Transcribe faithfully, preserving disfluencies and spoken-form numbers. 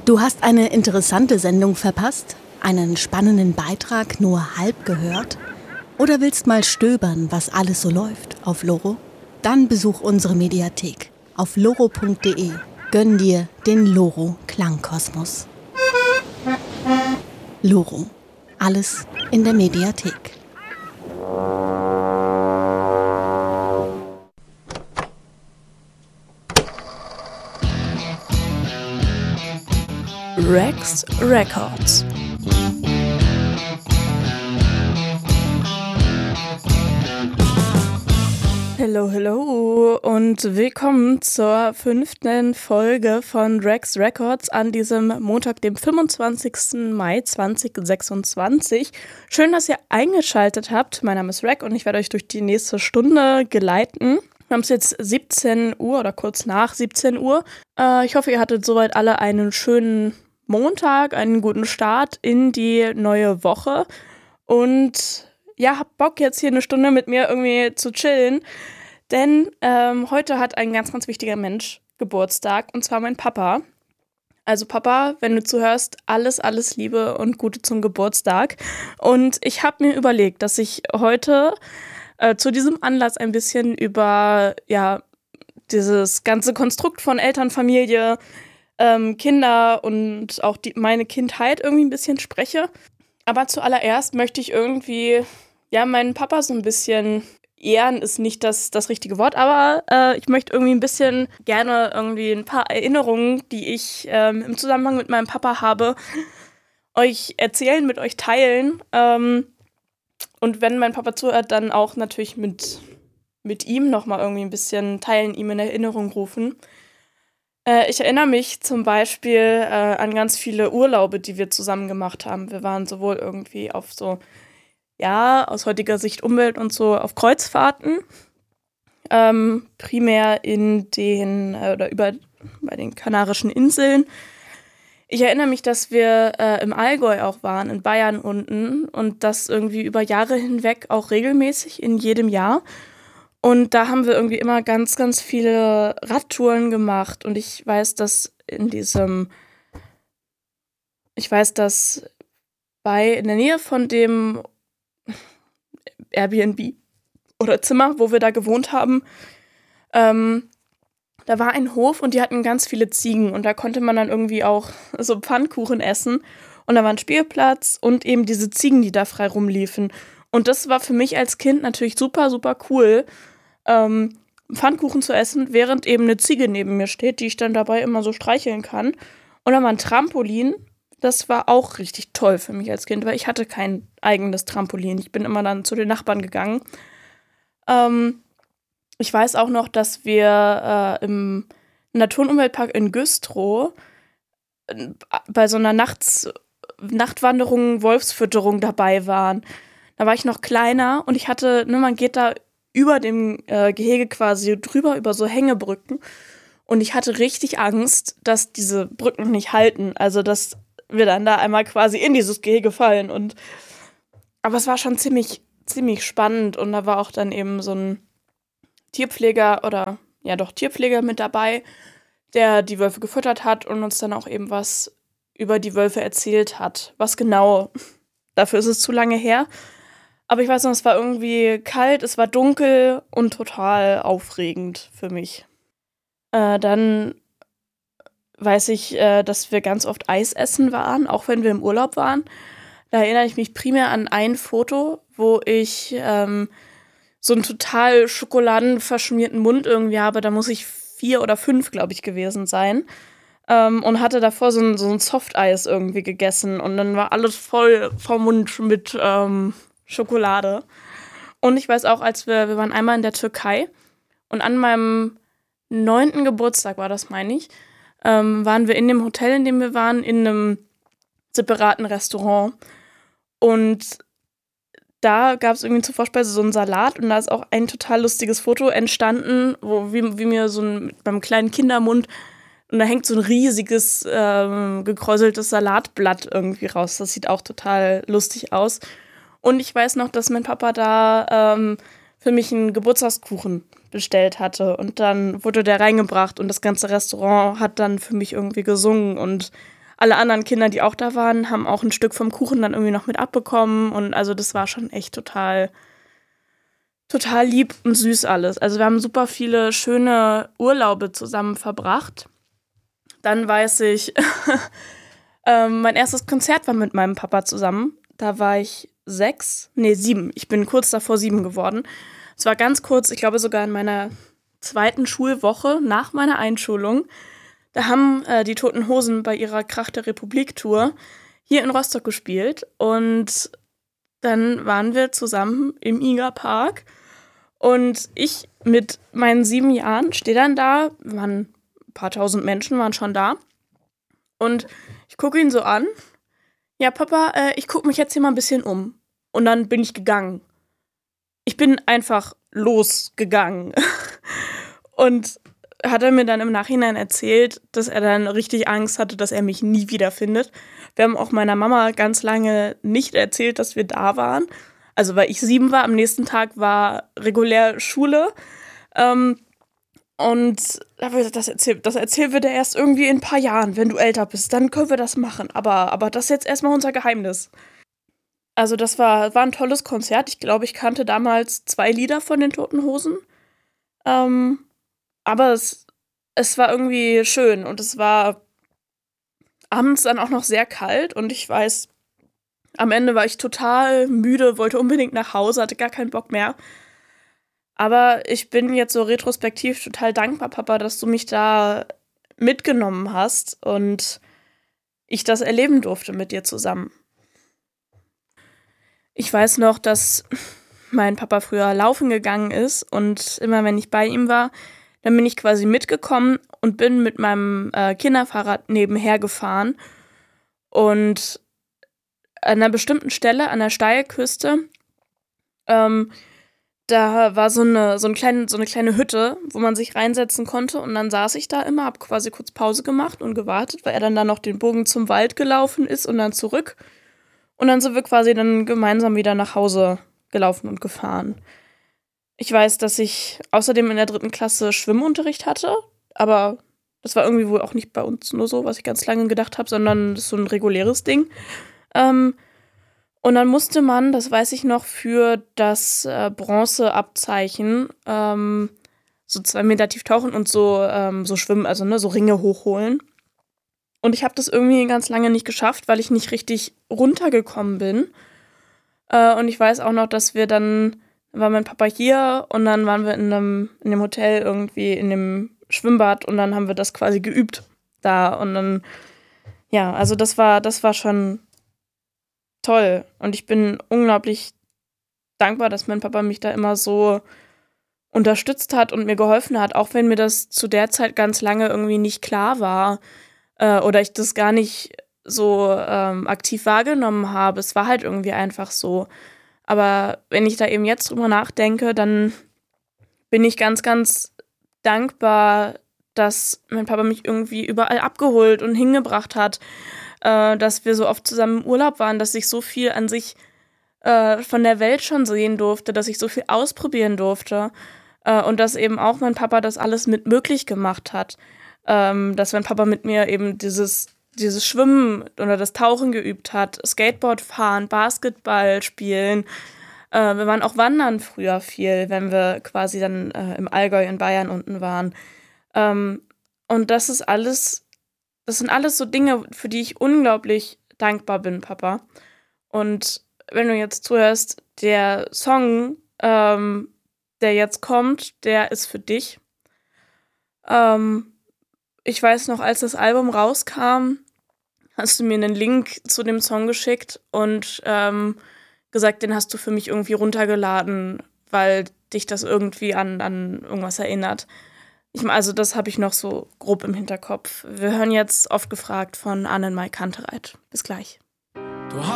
Du hast eine interessante Sendung verpasst? Einen spannenden Beitrag nur halb gehört? Oder willst mal stöbern, was alles so läuft auf Loro? Dann besuch unsere Mediathek auf loro punkt de. Gönn dir den Loro Klangkosmos. Loro. Alles in der Mediathek. Rex Records. Hello, hello und willkommen zur fünften Folge von Rex Records an diesem Montag, dem fünfundzwanzigsten Mai zweitausendsechsundzwanzig. Schön, dass ihr eingeschaltet habt. Mein Name ist Rex und ich werde euch durch die nächste Stunde geleiten. Wir haben es jetzt siebzehn Uhr oder kurz nach siebzehn Uhr. Äh, ich hoffe, ihr hattet soweit alle einen schönen Montag, einen guten Start in die neue Woche und ja, hab Bock jetzt hier eine Stunde mit mir irgendwie zu chillen, denn ähm, heute hat ein ganz, ganz wichtiger Mensch Geburtstag und zwar mein Papa. Also Papa, wenn du zuhörst, alles, alles Liebe und Gute zum Geburtstag. Und ich habe mir überlegt, dass ich heute äh, zu diesem Anlass ein bisschen über ja dieses ganze Konstrukt von Elternfamilie, Ähm, Kinder und auch die, meine Kindheit irgendwie ein bisschen spreche. Aber zuallererst möchte ich irgendwie, ja, meinen Papa so ein bisschen ehren, ist nicht das, das richtige Wort, aber äh, ich möchte irgendwie ein bisschen gerne irgendwie ein paar Erinnerungen, die ich ähm, im Zusammenhang mit meinem Papa habe, euch erzählen, mit euch teilen. Ähm, und wenn mein Papa zuhört, dann auch natürlich mit, mit ihm nochmal irgendwie ein bisschen teilen, ihm in Erinnerung rufen. Ich erinnere mich zum Beispiel äh, an ganz viele Urlaube, die wir zusammen gemacht haben. Wir waren sowohl irgendwie auf so, ja, aus heutiger Sicht Umwelt und so, auf Kreuzfahrten. Ähm, primär in den, äh, oder über, bei den Kanarischen Inseln. Ich erinnere mich, dass wir äh, im Allgäu auch waren, in Bayern unten. Und das irgendwie über Jahre hinweg auch regelmäßig in jedem Jahr. Und da haben wir irgendwie immer ganz, ganz viele Radtouren gemacht. Und ich weiß, dass in diesem, ich weiß, dass bei, in der Nähe von dem Airbnb oder Zimmer, wo wir da gewohnt haben, ähm, da war ein Hof und die hatten ganz viele Ziegen. Und da konnte man dann irgendwie auch so Pfannkuchen essen. Und da war ein Spielplatz und eben diese Ziegen, die da frei rumliefen. Und das war für mich als Kind natürlich super, super cool, ähm, Pfannkuchen zu essen, während eben eine Ziege neben mir steht, die ich dann dabei immer so streicheln kann. Und dann war ein Trampolin. Das war auch richtig toll für mich als Kind, weil ich hatte kein eigenes Trampolin. Ich bin immer dann zu den Nachbarn gegangen. Ähm, ich weiß auch noch, dass wir äh, im Natur- und Umweltpark in Güstrow äh, bei so einer Nachts- Nachtwanderung, Wolfsfütterung dabei waren. Da war ich noch kleiner und ich hatte, ne, man geht da über dem äh, Gehege quasi drüber, über so Hängebrücken. Und ich hatte richtig Angst, dass diese Brücken nicht halten. Also, dass wir dann da einmal quasi in dieses Gehege fallen. Und aber es war schon ziemlich, ziemlich spannend. Und da war auch dann eben so ein Tierpfleger oder, ja doch, Tierpfleger mit dabei, der die Wölfe gefüttert hat und uns dann auch eben was über die Wölfe erzählt hat. Was genau, dafür ist es zu lange her. Aber ich weiß noch, es war irgendwie kalt, es war dunkel und total aufregend für mich. Äh, dann weiß ich, äh, dass wir ganz oft Eis essen waren, auch wenn wir im Urlaub waren. Da erinnere ich mich primär an ein Foto, wo ich ähm, so einen total schokoladenverschmierten Mund irgendwie habe. Da muss ich vier oder fünf, glaube ich, gewesen sein. Ähm, und hatte davor so ein, so ein Softeis irgendwie gegessen. Und dann war alles voll vom Mund mit ähm, Schokolade. Und ich weiß auch, als wir, wir waren einmal in der Türkei und an meinem neunten Geburtstag war das, meine ich, ähm, waren wir in dem Hotel, in dem wir waren, in einem separaten Restaurant. Und da gab es irgendwie zur Vorspeise so einen Salat und da ist auch ein total lustiges Foto entstanden, wo wie, wie mir so ein, mit meinem kleinen Kindermund, und da hängt so ein riesiges, ähm, gekräuseltes Salatblatt irgendwie raus. Das sieht auch total lustig aus. Und ich weiß noch, dass mein Papa da ähm, für mich einen Geburtstagskuchen bestellt hatte. Und dann wurde der reingebracht und das ganze Restaurant hat dann für mich irgendwie gesungen. Und alle anderen Kinder, die auch da waren, haben auch ein Stück vom Kuchen dann irgendwie noch mit abbekommen. Und also das war schon echt total, total lieb und süß alles. Also wir haben super viele schöne Urlaube zusammen verbracht. Dann weiß ich, ähm, mein erstes Konzert war mit meinem Papa zusammen. Da war ich sechs, nee, sieben. Ich bin kurz davor sieben geworden. Es war ganz kurz, ich glaube sogar in meiner zweiten Schulwoche nach meiner Einschulung. Da haben äh, die Toten Hosen bei ihrer Krach der Republik-Tour hier in Rostock gespielt. Und dann waren wir zusammen im Igerpark. Und ich mit meinen sieben Jahren stehe dann da, waren ein paar tausend Menschen, waren schon da. Und ich gucke ihn so an. Ja, Papa, äh, ich gucke mich jetzt hier mal ein bisschen um. Und dann bin ich gegangen. Ich bin einfach losgegangen. Und hat er mir dann im Nachhinein erzählt, dass er dann richtig Angst hatte, dass er mich nie wiederfindet. Wir haben auch meiner Mama ganz lange nicht erzählt, dass wir da waren. Also weil ich sieben war, am nächsten Tag war regulär Schule. Ähm, und da habe ich gesagt, das erzählen, das erzählen wir dir erst irgendwie in ein paar Jahren, wenn du älter bist. Dann können wir das machen. Aber, aber das ist jetzt erstmal unser Geheimnis. Also das war, war ein tolles Konzert. Ich glaube, ich kannte damals zwei Lieder von den Toten Hosen. Ähm, aber es, es war irgendwie schön und es war abends dann auch noch sehr kalt und ich weiß, am Ende war ich total müde, wollte unbedingt nach Hause, hatte gar keinen Bock mehr. Aber ich bin jetzt so retrospektiv total dankbar, Papa, dass du mich da mitgenommen hast und ich das erleben durfte mit dir zusammen. Ich weiß noch, dass mein Papa früher laufen gegangen ist und immer wenn ich bei ihm war, dann bin ich quasi mitgekommen und bin mit meinem äh, Kinderfahrrad nebenher gefahren. Und an einer bestimmten Stelle, an der Steilküste, ähm, da war so eine, so, eine kleine, so eine kleine Hütte, wo man sich reinsetzen konnte. Und dann saß ich da immer, hab quasi kurz Pause gemacht und gewartet, weil er dann da noch den Bogen zum Wald gelaufen ist und dann zurück. Und dann sind wir quasi dann gemeinsam wieder nach Hause gelaufen und gefahren. Ich weiß, dass ich außerdem in der dritten Klasse Schwimmunterricht hatte, aber das war irgendwie wohl auch nicht bei uns nur so, was ich ganz lange gedacht habe, sondern das ist so ein reguläres Ding. Ähm, und dann musste man, das weiß ich noch, für das äh, Bronzeabzeichen ähm, so zwei Meter tief tauchen und so, ähm, so schwimmen, also ne, so Ringe hochholen. Und ich habe das irgendwie ganz lange nicht geschafft, weil ich nicht richtig runtergekommen bin. Äh, und ich weiß auch noch, dass wir dann war mein Papa hier und dann waren wir in einem, in dem Hotel irgendwie in dem Schwimmbad und dann haben wir das quasi geübt da und dann, ja, also das war, das war schon toll und ich bin unglaublich dankbar, dass mein Papa mich da immer so unterstützt hat und mir geholfen hat, auch wenn mir das zu der Zeit ganz lange irgendwie nicht klar war äh, oder ich das gar nicht so ähm, aktiv wahrgenommen habe. Es war halt irgendwie einfach so. Aber wenn ich da eben jetzt drüber nachdenke, dann bin ich ganz, ganz dankbar, dass mein Papa mich irgendwie überall abgeholt und hingebracht hat, äh, dass wir so oft zusammen im Urlaub waren, dass ich so viel an sich äh, von der Welt schon sehen durfte, dass ich so viel ausprobieren durfte äh, und dass eben auch mein Papa das alles mit möglich gemacht hat. Ähm, dass mein Papa mit mir eben dieses dieses Schwimmen oder das Tauchen geübt hat, Skateboard fahren, Basketball spielen. Äh, wir waren auch wandern früher viel, wenn wir quasi dann äh, im Allgäu in Bayern unten waren. Ähm, und das ist alles, das sind alles so Dinge, für die ich unglaublich dankbar bin, Papa. Und wenn du jetzt zuhörst, der Song, ähm, der jetzt kommt, der ist für dich. Ähm, ich weiß noch, als das Album rauskam, hast du mir einen Link zu dem Song geschickt und ähm, gesagt, den hast du für mich irgendwie runtergeladen, weil dich das irgendwie an, an irgendwas erinnert. Ich, also das habe ich noch so grob im Hinterkopf. Wir hören jetzt Oft gefragt von Annenmai Kantereit. Bis gleich. Du